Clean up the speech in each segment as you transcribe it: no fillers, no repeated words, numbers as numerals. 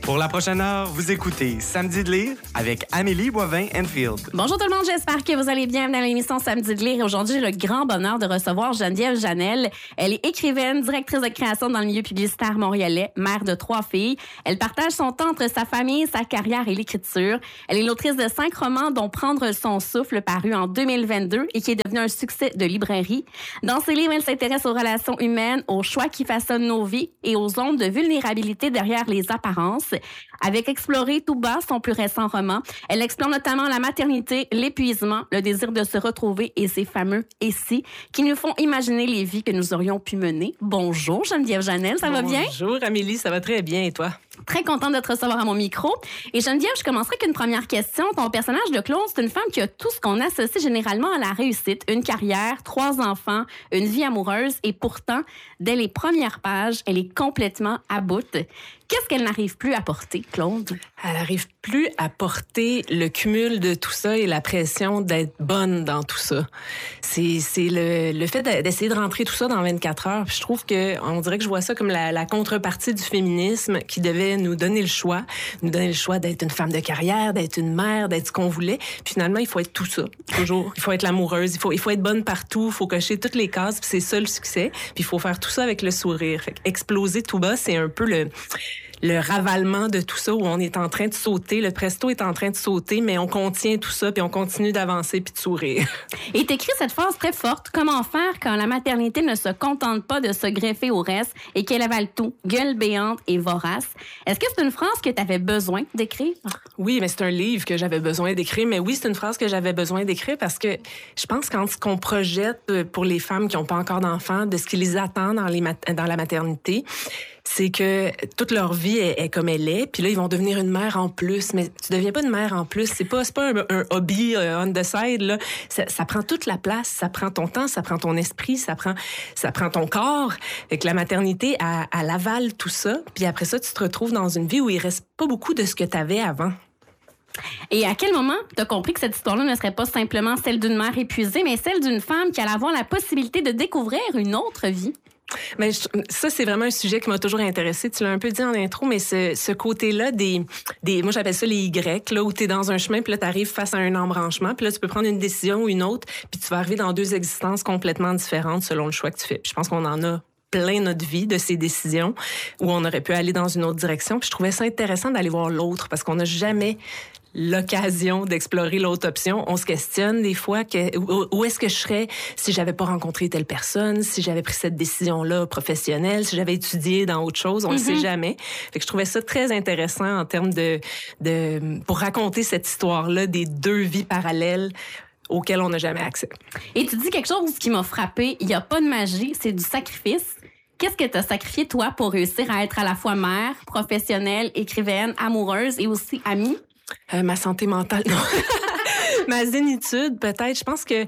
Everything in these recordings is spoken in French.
Pour la prochaine heure, vous écoutez Samedi de lire avec Amélie Boivin-Enfield. Bonjour tout le monde, j'espère que vous allez bien dans l'émission Samedi de lire. Et aujourd'hui, j'ai le grand bonheur de recevoir Geneviève Janel. Elle est écrivaine, directrice de création dans le milieu publicitaire montréalais, mère de 3 filles. Elle partage son temps entre sa famille, sa carrière et l'écriture. Elle est l'autrice de 5 romans, dont Prendre son souffle, paru en 2022 et qui est devenu un succès de librairie. Dans ses livres, elle s'intéresse aux relations humaines, aux choix qui façonnent nos vies et aux ondes de vulnérabilité derrière les apparences. Avec Explorer tout bas, son plus récent roman, elle explore notamment la maternité, l'épuisement, le désir de se retrouver et ces fameux « et si » qui nous font imaginer les vies que nous aurions pu mener. Bonjour Geneviève Janel, ça va bien? Bonjour Amélie, ça va très bien et toi? Très contente de te recevoir à mon micro. Et Geneviève, je commencerai avec une première question. Ton personnage de Claude, c'est une femme qui a tout ce qu'on associe généralement à la réussite. Une carrière, 3 enfants, une vie amoureuse. Et pourtant, dès les premières pages, elle est complètement à bout. Qu'est-ce qu'elle n'arrive plus à porter, Claude? Elle n'arrive plus à porter le cumul de tout ça et la pression d'être bonne dans tout ça. C'est le fait d'essayer de rentrer tout ça dans 24 heures. Puis je trouve on dirait que je vois ça comme la contrepartie du féminisme qui devait nous donner le choix d'être une femme de carrière, d'être une mère, d'être ce qu'on voulait. Puis finalement, il faut être tout ça, toujours. Il faut être l'amoureuse, il faut être bonne partout, il faut cocher toutes les cases, puis c'est ça le succès. Puis il faut faire tout ça avec le sourire. Fait exploser tout bas, c'est un peu le ravalement de tout ça où on est en train de sauter, le presto est en train de sauter, mais on contient tout ça puis on continue d'avancer puis de sourire. Et t'écris cette phrase très forte, comment faire quand la maternité ne se contente pas de se greffer au reste et qu'elle avale tout, gueule béante et vorace. Est-ce que c'est une phrase que t'avais besoin d'écrire? Oui, mais c'est un livre que j'avais besoin d'écrire, mais oui, c'est une phrase que j'avais besoin d'écrire parce que je pense quand ce qu'on projette pour les femmes qui n'ont pas encore d'enfants, de ce qui les attend dans la maternité, c'est que toute leur vie est comme elle est, puis là, ils vont devenir une mère en plus. Mais tu deviens pas une mère en plus. C'est pas un hobby on the side, là. Ça prend toute la place. Ça prend ton temps, ça prend ton esprit, ça prend ton corps. Fait que la maternité, elle avale tout ça. Puis après ça, tu te retrouves dans une vie où il reste pas beaucoup de ce que tu avais avant. Et à quel moment tu as compris que cette histoire-là ne serait pas simplement celle d'une mère épuisée, mais celle d'une femme qui allait avoir la possibilité de découvrir une autre vie? Mais ça, c'est vraiment un sujet qui m'a toujours intéressée. Tu l'as un peu dit en intro, mais ce côté-là moi, j'appelle ça les Y, là, où t'es dans un chemin, puis là, t'arrives face à un embranchement, puis là, tu peux prendre une décision ou une autre, puis tu vas arriver dans 2 existences complètement différentes selon le choix que tu fais. Puis je pense qu'on en a plein notre vie de ces décisions où on aurait pu aller dans une autre direction. Puis je trouvais ça intéressant d'aller voir l'autre parce qu'on n'a jamais l'occasion d'explorer l'autre option. On se questionne des fois où est-ce que je serais si j'avais pas rencontré telle personne, si j'avais pris cette décision-là professionnelle, si j'avais étudié dans autre chose, on le sait jamais. Fait que je trouvais ça très intéressant en termes pour raconter cette histoire-là des 2 vies parallèles auxquelles on n'a jamais accès. Et tu dis quelque chose qui m'a frappée, il n'y a pas de magie, c'est du sacrifice. Qu'est-ce que tu as sacrifié, toi, pour réussir à être à la fois mère, professionnelle, écrivaine, amoureuse et aussi amie? Ma santé mentale, non. Ma zénitude, peut-être. Je pense que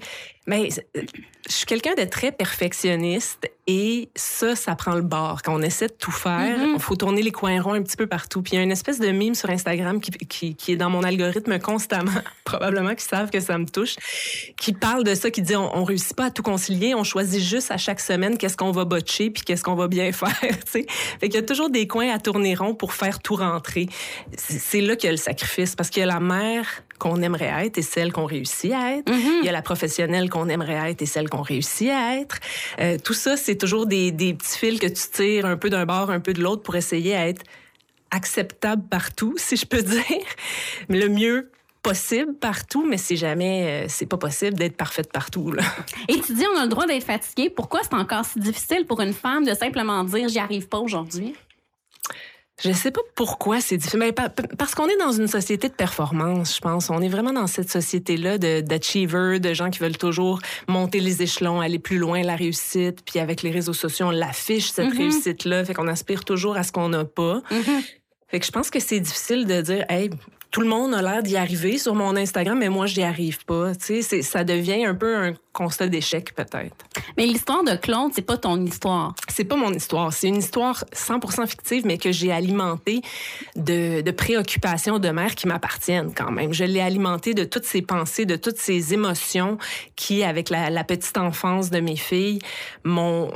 je suis quelqu'un de très perfectionniste et ça prend le bord. Quand on essaie de tout faire, il faut tourner les coins ronds un petit peu partout. Puis il y a une espèce de meme sur Instagram qui est dans mon algorithme constamment, probablement qu'ils savent que ça me touche, qui parle de ça, qui dit on réussit pas à tout concilier, on choisit juste à chaque semaine qu'est-ce qu'on va botcher puis qu'est-ce qu'on va bien faire. T'sais. Fait qu'il y a toujours des coins à tourner rond pour faire tout rentrer. C'est là qu'il y a le sacrifice, parce qu'il y a la mère qu'on aimerait être et celle qu'on réussit à être. Il y a la professionnelle qu'on aimerait être et celle qu'on réussit à être. Tout ça, c'est toujours des petits fils que tu tires un peu d'un bord, un peu de l'autre pour essayer à être acceptable partout, si je peux dire. Mais le mieux possible partout, mais c'est pas possible d'être parfaite partout, là. Et tu dis, on a le droit d'être fatigué. Pourquoi c'est encore si difficile pour une femme de simplement dire « j'y arrive pas aujourd'hui » ? Je sais pas pourquoi c'est difficile. Mais parce qu'on est dans une société de performance, je pense. On est vraiment dans cette société-là d'achievers, de gens qui veulent toujours monter les échelons, aller plus loin, la réussite. Puis avec les réseaux sociaux, on l'affiche, cette réussite-là. Fait qu'on aspire toujours à ce qu'on n'a pas. Fait que je pense que c'est difficile de dire, hey, tout le monde a l'air d'y arriver sur mon Instagram, mais moi, j'y arrive pas. Tu sais, ça devient un peu un constat d'échec, peut-être. Mais l'histoire de Claude, c'est pas ton histoire. C'est pas mon histoire. C'est une histoire 100% fictive, mais que j'ai alimentée de préoccupations de mère qui m'appartiennent quand même. Je l'ai alimentée de toutes ces pensées, de toutes ces émotions qui, avec la petite enfance de mes filles, m'ont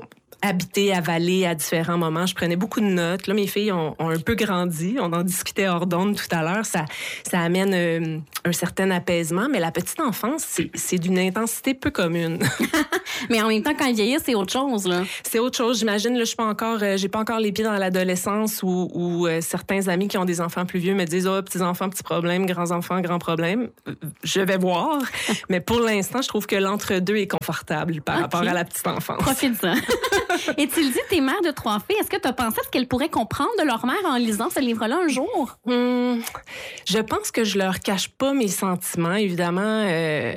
habité à Vallée à différents moments. Je prenais beaucoup de notes. Là, mes filles ont un peu grandi. On en discutait hors d'onde tout à l'heure. Ça amène un certain apaisement, mais la petite enfance, c'est d'une intensité peu commune. Mais en même temps, quand ils vieillissent, c'est autre chose, là. C'est autre chose. J'imagine, là, j'ai pas encore les pieds dans l'adolescence où certains amis qui ont des enfants plus vieux me disent « Oh, petits enfants, petits problèmes, grands enfants, grands problèmes. » Je vais voir. Mais pour l'instant, je trouve que l'entre-deux est confortable par rapport à la petite enfance. Profite-en. Et tu le dis, t'es mère de 3 filles. Est-ce que tu as pensé à ce qu'elles pourraient comprendre de leur mère en lisant ce livre-là un jour? Je pense que je leur cache pas mes sentiments. Évidemment,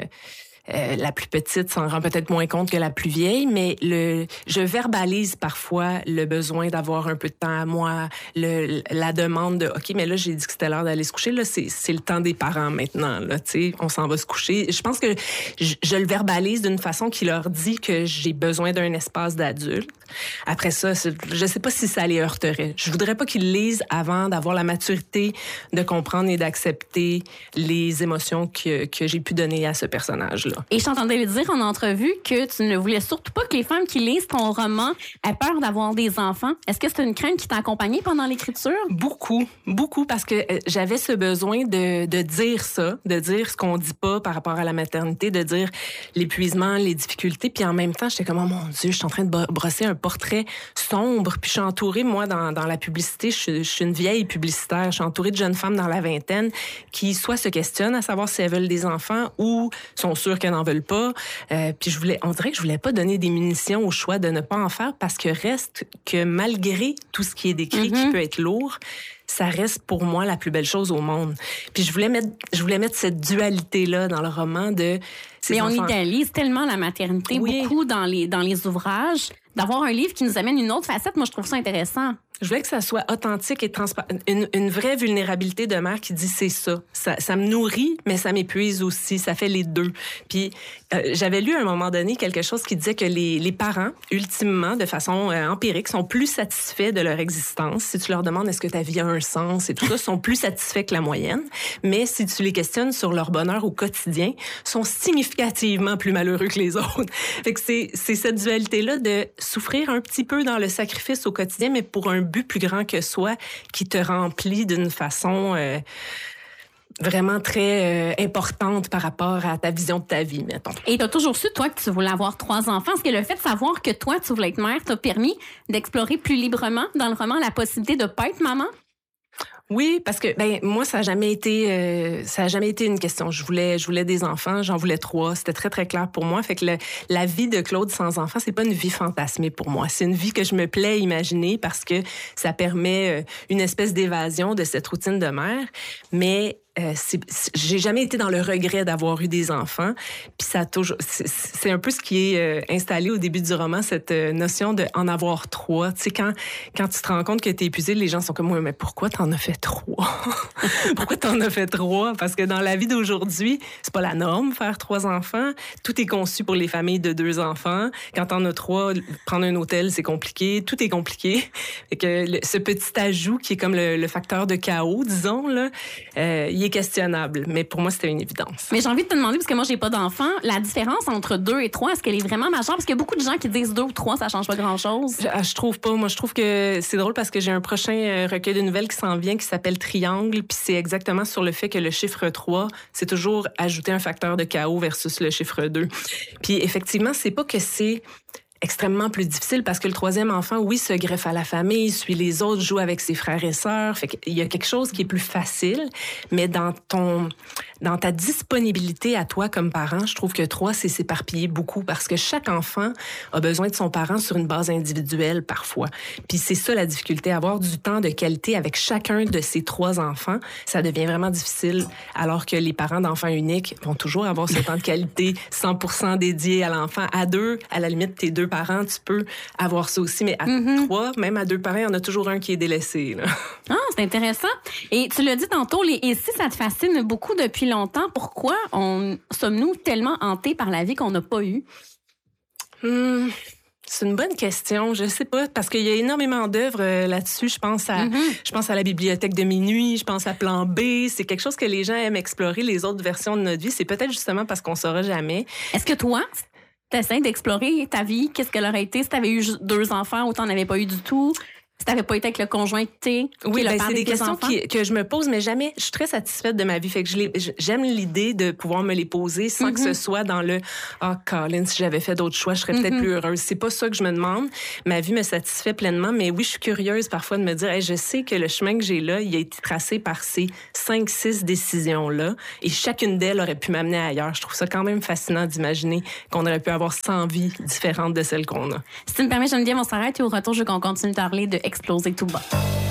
la plus petite s'en rend peut-être moins compte que la plus vieille, mais je verbalise parfois le besoin d'avoir un peu de temps à moi, la demande de « OK, mais là, j'ai dit que c'était l'heure d'aller se coucher. Là, c'est le temps des parents maintenant. Là, on s'en va se coucher. » Je pense que je le verbalise d'une façon qui leur dit que j'ai besoin d'un espace d'adulte. Après ça, je sais pas si ça les heurterait. Je voudrais pas qu'ils lisent avant d'avoir la maturité de comprendre et d'accepter les émotions que j'ai pu donner à ce personnage-là. Et je t'entendais le dire en entrevue que tu ne voulais surtout pas que les femmes qui lisent ton roman aient peur d'avoir des enfants. Est-ce que c'est une crainte qui t'a accompagnée pendant l'écriture? Beaucoup, parce que j'avais ce besoin de dire ça, de dire ce qu'on dit pas par rapport à la maternité, de dire l'épuisement, les difficultés, puis en même temps, j'étais comme « Oh mon Dieu, je suis en train de brosser un portrait sombre », puis je suis entourée, moi, dans la publicité, je suis une vieille publicitaire, je suis entourée de jeunes femmes dans la vingtaine qui soit se questionnent à savoir si elles veulent des enfants ou sont sûres qu'elles n'en veulent pas. Puis on dirait que je voulais pas donner des munitions au choix de ne pas en faire parce que reste que malgré tout ce qui est décrit qui peut être lourd, ça reste pour moi la plus belle chose au monde. Puis je voulais mettre cette dualité-là dans le roman de... Mais on idéalise tellement la maternité, beaucoup dans les ouvrages. D'avoir un livre qui nous amène une autre facette, moi, je trouve ça intéressant. Je voulais que ça soit authentique et transparent. Une vraie vulnérabilité de mère qui dit c'est ça. Ça me nourrit, mais ça m'épuise aussi. Ça fait les deux. Puis j'avais lu à un moment donné quelque chose qui disait que les parents, ultimement, de façon empirique, sont plus satisfaits de leur existence. Si tu leur demandes est-ce que ta vie a un sens et tout ça, sont plus satisfaits que la moyenne. Mais si tu les questionnes sur leur bonheur au quotidien, sont significativement plus malheureux que les autres. Fait que c'est cette dualité-là de souffrir un petit peu dans le sacrifice au quotidien, mais pour un but plus grand que soi qui te remplit d'une façon vraiment très importante par rapport à ta vision de ta vie, mettons. Et tu as toujours su, toi, que tu voulais avoir 3 enfants. Est-ce que le fait de savoir que toi, tu voulais être mère t'a permis d'explorer plus librement dans le roman la possibilité de ne pas être maman? Oui, parce que moi ça a jamais été une question. Je voulais des enfants, j'en voulais 3, c'était très très clair pour moi. Fait que la vie de Claude sans enfants, c'est pas une vie fantasmée pour moi. C'est une vie que je me plais à imaginer parce que ça permet une espèce d'évasion de cette routine de mère, mais j'ai jamais été dans le regret d'avoir eu des enfants. Puis ça a toujours, c'est un peu ce qui est installé au début du roman, cette notion de en avoir 3. Tu sais, quand tu te rends compte que t'es épuisé, les gens sont comme ouais, mais pourquoi t'en as fait 3 Pourquoi t'en as fait 3 Parce que dans la vie d'aujourd'hui, c'est pas la norme faire 3 enfants. Tout est conçu pour les familles de 2 enfants. Quand t'en as 3, prendre un hôtel, c'est compliqué. Tout est compliqué. Et que ce petit ajout qui est comme le facteur de chaos, disons là, il est questionnable, mais pour moi, c'était une évidence. Mais j'ai envie de te demander, parce que moi, j'ai pas d'enfant, la différence entre 2 et 3, est-ce qu'elle est vraiment majeure? Parce qu'il y a beaucoup de gens qui disent 2 ou 3, ça change pas grand-chose. Je trouve pas. Moi, je trouve que c'est drôle parce que j'ai un prochain recueil de nouvelles qui s'en vient, qui s'appelle Triangle, puis c'est exactement sur le fait que le chiffre 3, c'est toujours ajouter un facteur de chaos versus le chiffre 2. Puis effectivement, c'est pas que c'est extrêmement plus difficile parce que le 3e enfant, oui, se greffe à la famille, suit les autres, joue avec ses frères et sœurs. Fait qu'il y a quelque chose qui est plus facile, mais dans ta disponibilité à toi comme parent, je trouve que 3, c'est s'éparpiller beaucoup parce que chaque enfant a besoin de son parent sur une base individuelle parfois. Puis c'est ça la difficulté, avoir du temps de qualité avec chacun de ces 3 enfants, ça devient vraiment difficile alors que les parents d'enfants uniques vont toujours avoir ce temps de qualité 100% dédié à l'enfant. À 2, à la limite, tes 2 parents, tu peux avoir ça aussi, mais à 3, même à 2 parents, il y en a toujours un qui est délaissé. Là. Ah, c'est intéressant. Et tu l'as dit tantôt, et si ça te fascine beaucoup depuis longtemps, pourquoi sommes-nous tellement hantés par la vie qu'on n'a pas eue? C'est une bonne question. Je sais pas, parce qu'il y a énormément d'œuvres là-dessus. Je pense à la bibliothèque de minuit, je pense à Plan B. C'est quelque chose que les gens aiment explorer, les autres versions de notre vie. C'est peut-être justement parce qu'on saura jamais. Est-ce que toi, T'essaies d'explorer ta vie, qu'est-ce qu'elle aurait été si t'avais eu 2 enfants ou t'en avais pas eu du tout? Si t'avais pas été avec le conjoint que t'es, oui, qui est le ben, père c'est de des tes questions enfants? que je me pose, mais jamais. Je suis très satisfaite de ma vie. Fait que j'aime l'idée de pouvoir me les poser sans que ce soit dans le Colin, si j'avais fait d'autres choix, je serais peut-être plus heureuse. C'est pas ça que je me demande. Ma vie me satisfait pleinement, mais oui, je suis curieuse parfois de me dire, hey, je sais que le chemin que j'ai là, il a été tracé par ces 5-6 décisions-là, et chacune d'elles aurait pu m'amener ailleurs. Je trouve ça quand même fascinant d'imaginer qu'on aurait pu avoir 100 vies différentes de celles qu'on a. Si tu me permets, Geneviève, on s'arrête et au retour, je veux qu'on continue de parler de exploser tout bas.